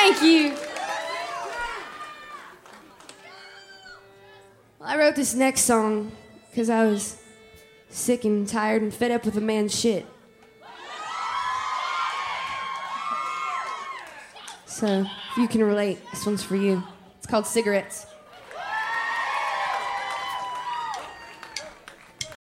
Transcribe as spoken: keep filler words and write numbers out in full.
Thank you. Well, I wrote this next song because I was sick and tired and fed up with a man's shit. So, if you can relate, this one's for you. It's called Cigarettes.